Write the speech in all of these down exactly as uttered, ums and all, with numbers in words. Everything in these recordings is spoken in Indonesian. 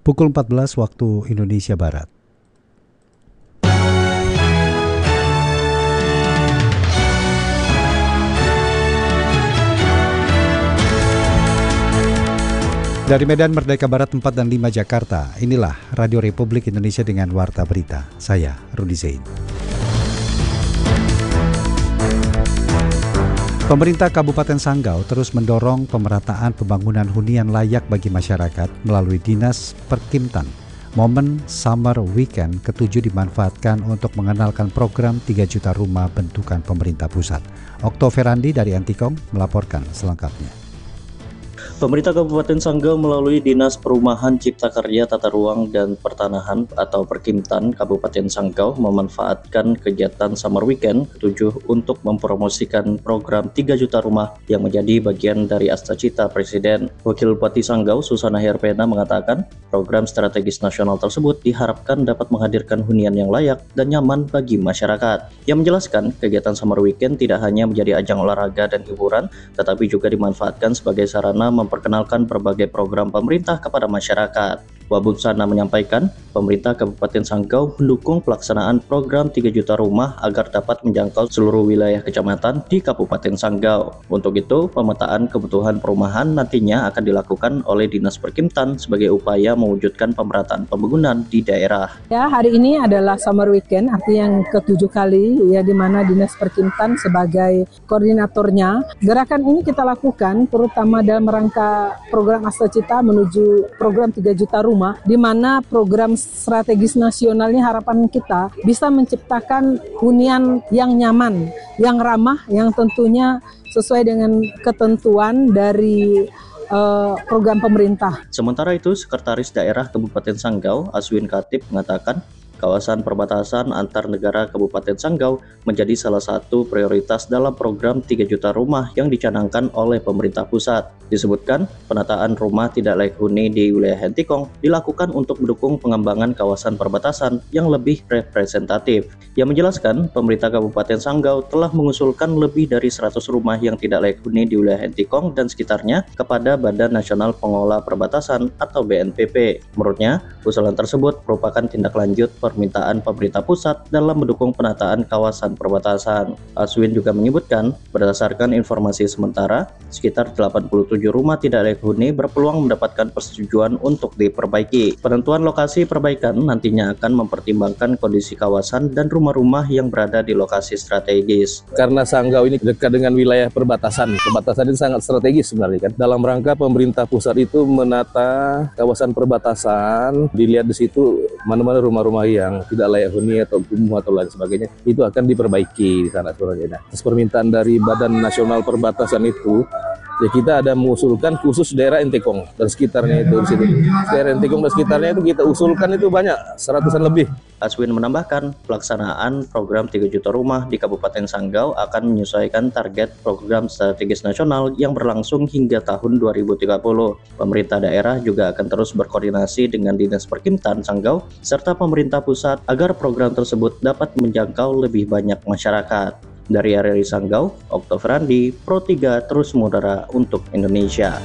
pukul empat belas waktu Indonesia Barat. Dari Medan Merdeka Barat empat dan lima Jakarta, inilah Radio Republik Indonesia dengan Warta Berita. Saya Rudi Zain. Pemerintah Kabupaten Sanggau terus mendorong pemerataan pembangunan hunian layak bagi masyarakat melalui Dinas Perkimtan. Momen Summer Weekend ketujuh dimanfaatkan untuk mengenalkan program tiga juta rumah bentukan pemerintah pusat. Okto Ferandi dari Antikong melaporkan selengkapnya. Pemerintah Kabupaten Sanggau melalui Dinas Perumahan Cipta Karya Tata Ruang dan Pertanahan atau Perkimtan Kabupaten Sanggau memanfaatkan kegiatan Summer Weekend ketujuh untuk mempromosikan program tiga juta rumah yang menjadi bagian dari Astacita Presiden. Wakil Bupati Sanggau Susana Herpena mengatakan program strategis nasional tersebut diharapkan dapat menghadirkan hunian yang layak dan nyaman bagi masyarakat. Ia menjelaskan kegiatan Summer Weekend tidak hanya menjadi ajang olahraga dan hiburan, tetapi juga dimanfaatkan sebagai sarana memperkenalkan berbagai program pemerintah kepada masyarakat. Wabub Sana menyampaikan, pemerintah Kabupaten Sanggau mendukung pelaksanaan program tiga juta rumah agar dapat menjangkau seluruh wilayah kecamatan di Kabupaten Sanggau. Untuk itu, pemetaan kebutuhan perumahan nantinya akan dilakukan oleh Dinas Perkimtan sebagai upaya mewujudkan pemerataan pembangunan di daerah. Ya, hari ini adalah Summer Weekend, artinya yang ketujuh kali, ya, di mana Dinas Perkimtan sebagai koordinatornya. Gerakan ini kita lakukan terutama dalam rangka program Astacita menuju program tiga juta rumah. Rumah, di mana program strategis nasionalnya harapan kita bisa menciptakan hunian yang nyaman, yang ramah, yang tentunya sesuai dengan ketentuan dari uh, program pemerintah. Sementara itu, Sekretaris Daerah Kabupaten Sanggau, Aswin Khatib, mengatakan kawasan perbatasan antar negara Kabupaten Sanggau menjadi salah satu prioritas dalam program tiga juta rumah yang dicanangkan oleh pemerintah pusat. Disebutkan, penataan rumah tidak layak huni di wilayah Antikong dilakukan untuk mendukung pengembangan kawasan perbatasan yang lebih representatif. Ia menjelaskan, pemerintah Kabupaten Sanggau telah mengusulkan lebih dari seratus rumah yang tidak layak huni di wilayah Antikong dan sekitarnya kepada Badan Nasional Pengelola Perbatasan atau B N P P. Menurutnya, usulan tersebut merupakan tindak lanjut permintaan pemerintah pusat dalam mendukung penataan kawasan perbatasan. Aswin juga menyebutkan, berdasarkan informasi sementara, sekitar delapan puluh tujuh rumah tidak layak huni berpeluang mendapatkan persetujuan untuk diperbaiki. Penentuan lokasi perbaikan nantinya akan mempertimbangkan kondisi kawasan dan rumah-rumah yang berada di lokasi strategis. Karena Sanggau ini dekat dengan wilayah perbatasan, perbatasan ini sangat strategis sebenarnya kan. Dalam rangka pemerintah pusat itu menata kawasan perbatasan, dilihat di situ mana-mana rumah-rumah yang tidak layak huni atau kumuh atau lain sebagainya, itu akan diperbaiki di sana sebenarnya. Nah, atas permintaan dari Badan Nasional Perbatasan itu, ya kita ada mengusulkan khusus daerah Antikong dan sekitarnya itu di situ. Daerah Antikong dan sekitarnya itu kita usulkan itu banyak, seratusan lebih. Aswin menambahkan, pelaksanaan program tiga juta rumah di Kabupaten Sanggau akan menyesuaikan target program strategis nasional yang berlangsung hingga tahun dua ribu tiga puluh. Pemerintah daerah juga akan terus berkoordinasi dengan Dinas Perkimtan Sanggau serta pemerintah pusat agar program tersebut dapat menjangkau lebih banyak masyarakat. Dari area Sanggau, Okto Ferandi, Pro tiga terus mengudara untuk Indonesia.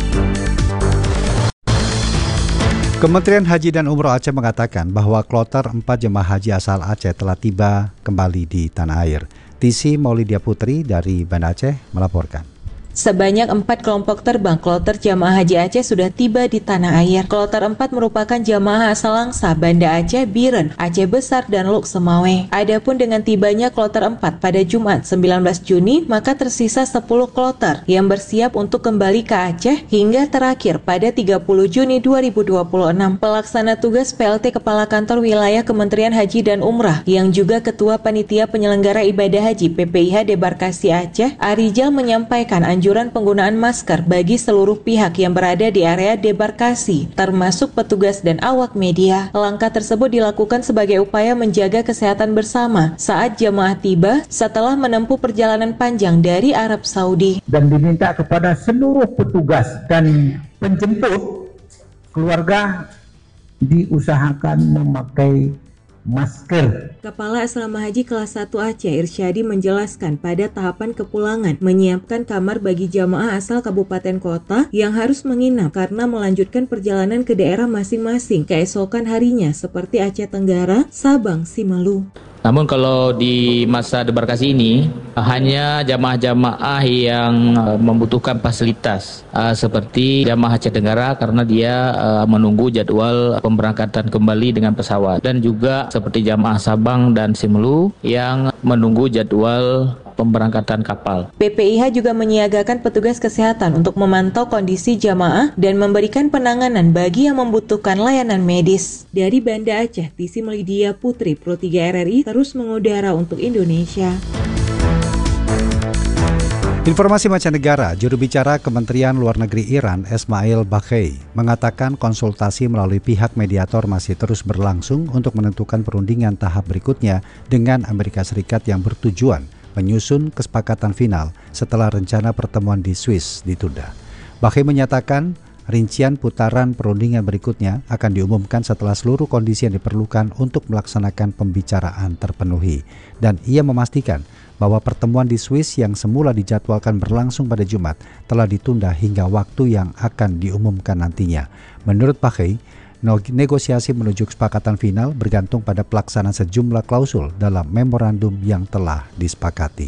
Kementerian Haji dan Umroh Aceh mengatakan bahwa kloter empat jemaah haji asal Aceh telah tiba kembali di tanah air. Tisi Maulidia Putri dari Banda Aceh melaporkan. Sebanyak empat kelompok terbang kloter jamaah haji Aceh sudah tiba di tanah air. Kloter empat merupakan jamaah asal Langsa, Banda Aceh, Biren, Aceh Besar, dan Luk Semawe. Adapun dengan tibanya kloter empat pada Jumat sembilan belas Juni, maka tersisa sepuluh kloter yang bersiap untuk kembali ke Aceh hingga terakhir pada tiga puluh Juni dua ribu dua puluh enam. Pelaksana tugas P L T Kepala Kantor Wilayah Kementerian Haji dan Umrah yang juga Ketua Panitia Penyelenggara Ibadah Haji P P I H Debarkasi Aceh, Arijal menyampaikan anjuran anjuran penggunaan masker bagi seluruh pihak yang berada di area debarkasi, termasuk petugas dan awak media. Langkah tersebut dilakukan sebagai upaya menjaga kesehatan bersama saat jemaah tiba setelah menempuh perjalanan panjang dari Arab Saudi. Dan diminta kepada seluruh petugas dan penjemput keluarga diusahakan memakai masker. Kepala Asrama Haji Kelas satu Aceh Irsyadi menjelaskan pada tahapan kepulangan menyiapkan kamar bagi jamaah asal kabupaten kota yang harus menginap karena melanjutkan perjalanan ke daerah masing-masing keesokan harinya seperti Aceh Tenggara, Sabang, Simelu. Namun kalau di masa debarkasi ini hanya jamaah-jamaah yang membutuhkan fasilitas uh, seperti jamaah Aceh Tenggara karena dia uh, menunggu jadwal pemberangkatan kembali dengan pesawat, dan juga seperti jamaah Sabang dan Simelu yang menunggu jadwal pemberangkatan kapal. B P I H juga menyiagakan petugas kesehatan untuk memantau kondisi jamaah dan memberikan penanganan bagi yang membutuhkan layanan medis. Dari Banda Aceh, Tisi Melidia Putri, Pro tiga R R I terus mengudara untuk Indonesia. Informasi mancanegara, juru bicara Kementerian Luar Negeri Iran, Esmail Baghei, mengatakan konsultasi melalui pihak mediator masih terus berlangsung untuk menentukan perundingan tahap berikutnya dengan Amerika Serikat yang bertujuan menyusun kesepakatan final setelah rencana pertemuan di Swiss ditunda. Baghei menyatakan rincian putaran perundingan berikutnya akan diumumkan setelah seluruh kondisi yang diperlukan untuk melaksanakan pembicaraan terpenuhi. Dan ia memastikan bahwa pertemuan di Swiss yang semula dijadwalkan berlangsung pada Jumat telah ditunda hingga waktu yang akan diumumkan nantinya. Menurut Baghei, negosiasi menuju kesepakatan final bergantung pada pelaksanaan sejumlah klausul dalam memorandum yang telah disepakati.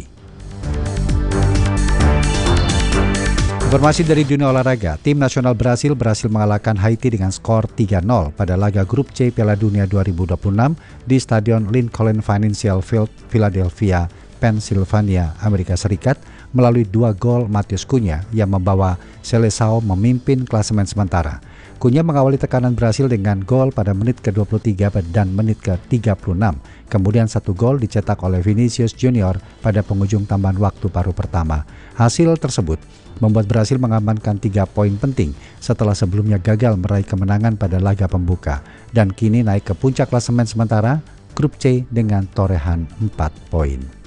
Informasi dari dunia olahraga, tim nasional Brasil berhasil mengalahkan Haiti dengan skor tiga nol pada laga grup C Piala Dunia dua ribu dua puluh enam di Stadion Lincoln Financial Field, Philadelphia, Pennsylvania, Amerika Serikat melalui dua gol Matheus Cunha yang membawa Seleção memimpin klasemen sementara. Cunha mengawali tekanan Brasil dengan gol pada menit ke dua puluh tiga dan menit ke tiga puluh enam. Kemudian satu gol dicetak oleh Vinicius Junior pada penghujung tambahan waktu paruh pertama. Hasil tersebut membuat Brasil mengamankan tiga poin penting setelah sebelumnya gagal meraih kemenangan pada laga pembuka. Dan kini naik ke puncak klasemen sementara grup C dengan torehan empat poin.